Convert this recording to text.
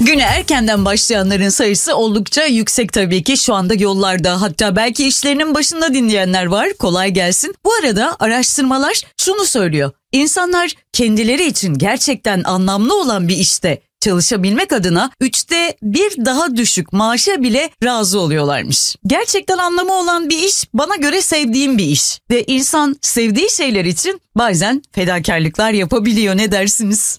Güne erkenden başlayanların sayısı oldukça yüksek tabii ki. Şu anda yollarda, hatta belki işlerinin başında dinleyenler var. Kolay gelsin. Bu arada araştırmalar şunu söylüyor. İnsanlar kendileri için gerçekten anlamlı olan bir işte çalışabilmek adına 1/3 daha düşük maaşa bile razı oluyorlarmış. Gerçekten anlamı olan bir iş bana göre sevdiğim bir iş. Ve insan sevdiği şeyler için bazen fedakarlıklar yapabiliyor, ne dersiniz?